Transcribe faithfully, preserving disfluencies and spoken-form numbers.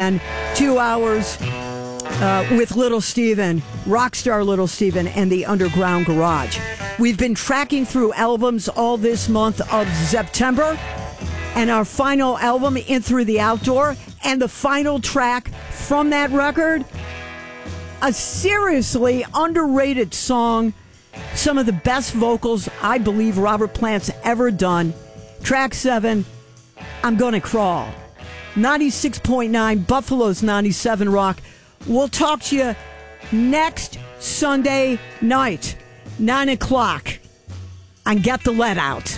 again. Two hours uh, with Little Steven, Rockstar Little Steven, and the Underground Garage. We've been tracking through albums all this month of September, and our final album, In Through the Outdoor, and the final track from that record, a seriously underrated song. Some of the best vocals I believe Robert Plant's ever done. Track seven, I'm Gonna Crawl. ninety-six point nine, Buffalo's ninety-seven Rock. We'll talk to you next Sunday night, nine o'clock, on Get the Let Out.